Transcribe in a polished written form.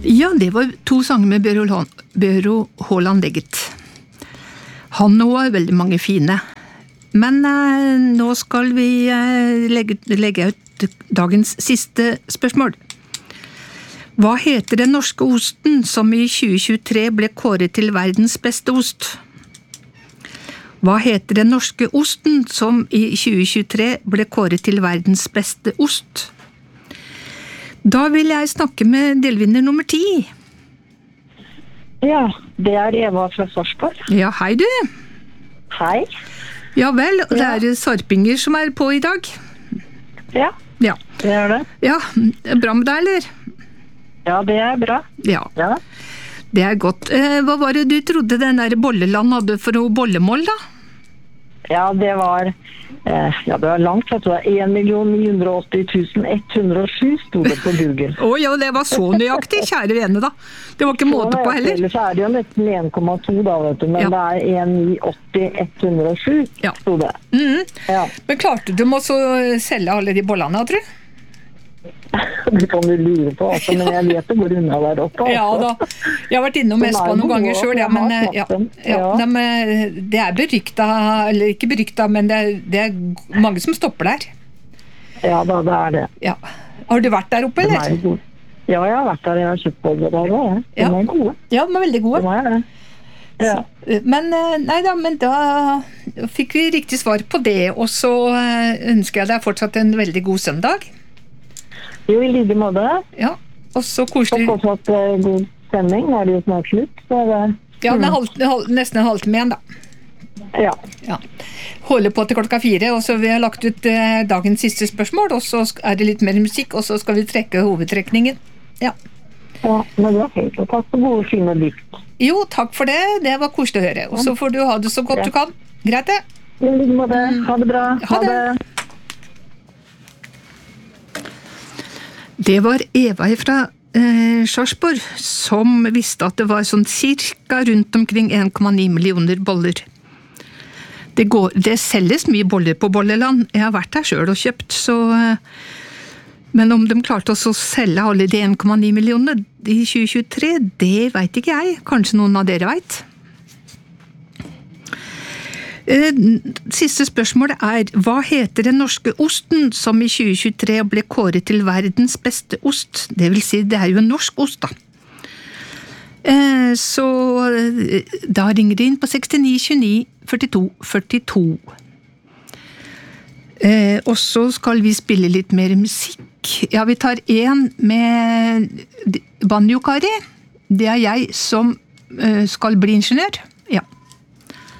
Ja, det var 2 sanger med Bjøro Håland Legget. Han nå er veldig mange fine. Men nå skal vi legge ut dagens siste spørsmål. Hva heter den norske osten som i 2023 ble kåret til verdens beste ost? Hva heter den norske osten som i 2023 ble kåret til verdens beste ost? Da vil jeg snakke med delvinner nummer 10. Ja, det er Eva fra Sarpsborg. Ja, hei du. Hei. Ja vel, det er sarpinger som er på i dag. Ja, Ja, det er det. ja, bra med deg, eller? Ja, det er bra. Ja, Ja. det er godt. Hva var det du trodde den der bolleland hadde for noe bollemål, da? Ja, det var langt, jeg tror 1.980.107 stod det på Google. Ja, det var så nøyaktig, kjære vene da. Det var ikke måte på heller. Ellers er det jo nesten 1,2 da, vet du, men Ja. det er 1.980.107 Ja. stod det. Ja, Men klarte du å selge alle de bollene, tror du? det kan du lure på, altså, men jeg vet det går unna der oppe. Altså. Ja da, jeg har vært innom De er Espa noen ganger gode, selv, ja, jeg men har smakt dem. Ja. det er berykta, eller ikke berykta, men det er mange som stopper der. Ja da, det er det. Ja. Har du vært der oppe, De eller? er gode. Ja, jeg har vært der, jeg har kjøpt boller der også, De Ja. er gode. Ja, de er veldig gode. De er det. Ja. Men men da fikk vi riktig svar på det, og så ønsker jeg deg fortsatt en veldig god søndag. Jo, i like måte. Ja, og så Og koselig. fortsatt god stemning. Nå er det jo snart slutt. Så det, Ja, det er nesten en halvtime igjen da. ja. Ja. Holder på til klokka 4, og så vi har lagt ut dagens siste spørsmål, og så er det litt mer musikk, og så skal vi trekke hovedtrekningen. Ja. Ja, men det var fint. Og takk for gode, fine dikt. Jo, takk for det. Det var koselig å høre. Og så får du ha det så godt du kan. Greit det? I like måte. Ha det bra. Ha det. Det var Eva fra Sarpsborg som visste at det var sånn cirka rundt omkring 1,9 millioner boller. Det selges mye boller på Bolleland. Jeg har vært der selv og kjøpt, så... Men om de klarte å selge alle de 1,9 millioner i 2023, det vet ikke jeg. Kanskje noen av dere vet. Siste spørsmålet er, hva heter den norske osten som i 2023 ble kåret til verdens beste ost? Det vil si, det er jo en norsk ost da. Så da ringer de inn på 69 29 42 42. Og så skal vi spille litt mer musikk. Ja, vi tar en med Banjo Kari. Det er jeg som skal bli ingeniør.